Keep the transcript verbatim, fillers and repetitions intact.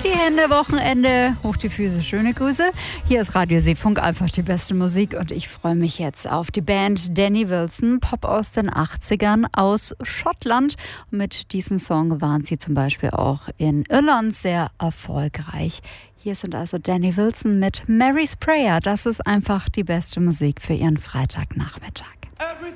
die Hände, Wochenende, hoch die Füße, schöne Grüße. Hier ist Radio Seefunk, einfach die beste Musik und ich freue mich jetzt auf die Band Danny Wilson, Pop aus den achtzigern aus Schottland. Und mit diesem Song waren sie zum Beispiel auch in Irland sehr erfolgreich. Hier sind also Danny Wilson mit Mary's Prayer. Das ist einfach die beste Musik für ihren Freitagnachmittag.